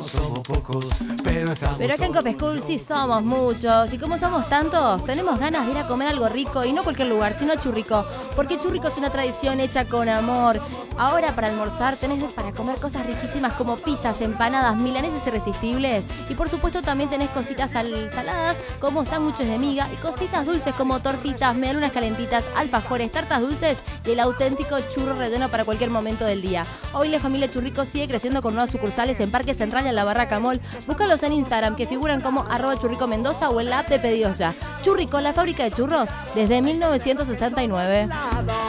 somos pocos, pero estamos. Pero acá en Cop School sí somos muchos. Y como somos tantos, tenemos ganas de ir a comer algo rico. Y no cualquier lugar, sino a Churrico. Porque Churrico es una tradición hecha con amor. Ahora para almorzar tenés para comer cosas riquísimas como pizzas, empanadas, milanesas irresistibles. Y por supuesto también tenés cositas saladas como sándwiches de miga. Y cositas dulces como tortitas, medialunas calentitas, alfajores, tartas dulces y el auténtico churro relleno para cualquier momento del día. Hoy la familia Churrico sigue creciendo con nuevas sucursales en Parque Central y en la Barraca Mall. Búscalos en Instagram que figuran como @churricomendoza o en la app de Pedidos Ya. Churrico, la fábrica de churros desde 1969.